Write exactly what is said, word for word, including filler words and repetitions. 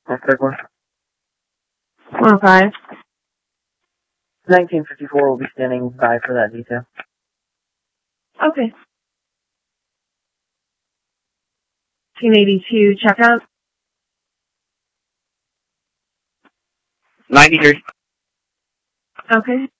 one oh five. nineteen fifty-four will be standing by for that detail. Okay. nineteen eighty-two, checkout. ninety-three. Okay.